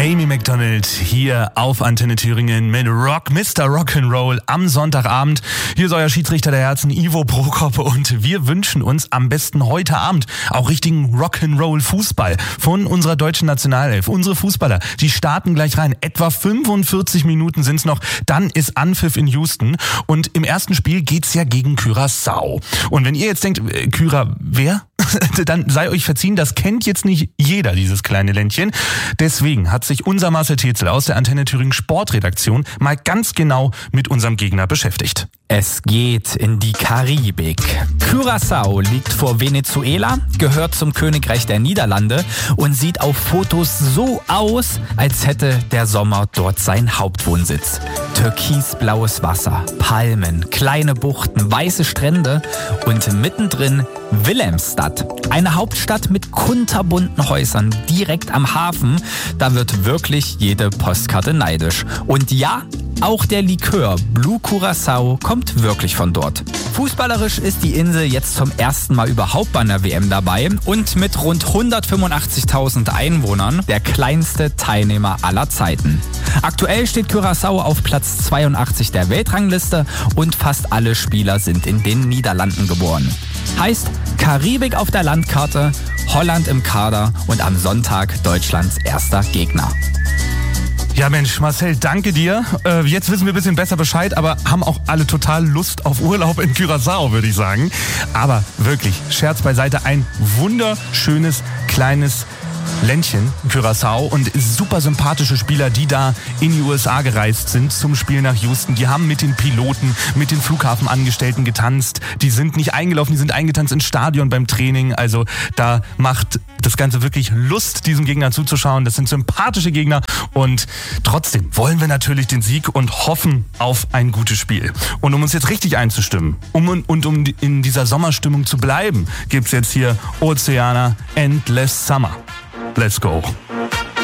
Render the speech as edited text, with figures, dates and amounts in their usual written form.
Amy Macdonald hier auf Antenne Thüringen mit Mr. Rock'n'Roll am Sonntagabend. Hier ist euer Schiedsrichter der Herzen, Ivo Prokop, und wir wünschen uns am besten heute Abend auch richtigen Rock'n'Roll-Fußball von unserer deutschen Nationalelf. Unsere Fußballer, die starten gleich rein. Etwa 45 Minuten sind's noch, dann ist Anpfiff in Houston und im ersten Spiel geht's ja gegen Curaçao. Und wenn ihr jetzt denkt, wer? Dann sei euch verziehen, das kennt jetzt nicht jeder, dieses kleine Ländchen. Deswegen hat sich unser Marcel Tetzel aus der Antenne Thüringen Sportredaktion mal ganz genau mit unserem Gegner beschäftigt. Es geht in die Karibik. Curaçao liegt vor Venezuela, gehört zum Königreich der Niederlande und sieht auf Fotos so aus, als hätte der Sommer dort seinen Hauptwohnsitz. Türkisblaues Wasser, Palmen, kleine Buchten, weiße Strände und mittendrin Willemstad. Eine Hauptstadt mit kunterbunten Häusern direkt am Hafen. Da wird wirklich jede Postkarte neidisch. Und ja, auch der Likör Blue Curaçao kommt wirklich von dort. Fußballerisch ist die Insel jetzt zum ersten Mal überhaupt bei einer WM dabei und mit rund 185.000 Einwohnern der kleinste Teilnehmer aller Zeiten. Aktuell steht Curaçao auf Platz 82 der Weltrangliste und fast alle Spieler sind in den Niederlanden geboren. Heißt, Karibik auf der Landkarte, Holland im Kader und am Sonntag Deutschlands erster Gegner. Ja Mensch, Marcel, danke dir. Jetzt wissen wir ein bisschen besser Bescheid, aber haben auch alle total Lust auf Urlaub in Curaçao, würde ich sagen. Aber wirklich, Scherz beiseite, ein wunderschönes kleines Ländchen, Curaçao, und super sympathische Spieler, die da in die USA gereist sind zum Spiel nach Houston. Die haben mit den Piloten, mit den Flughafenangestellten getanzt. Die sind nicht eingelaufen, die sind eingetanzt ins Stadion beim Training. Also da macht das Ganze wirklich Lust, diesem Gegner zuzuschauen. Das sind sympathische Gegner und trotzdem wollen wir natürlich den Sieg und hoffen auf ein gutes Spiel. Und um uns jetzt richtig einzustimmen um in dieser Sommerstimmung zu bleiben, gibt's jetzt hier Oceana Endless Summer. Let's go.